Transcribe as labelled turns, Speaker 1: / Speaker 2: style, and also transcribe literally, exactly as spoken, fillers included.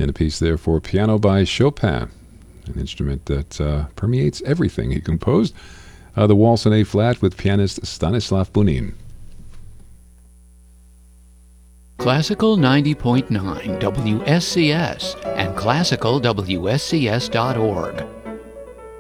Speaker 1: And a piece there for piano by Chopin, an instrument that uh, permeates everything he composed. Uh, the Waltz in A-flat with pianist Stanislav Bunin.
Speaker 2: Classical ninety point nine W S C S and classical W S C S dot org.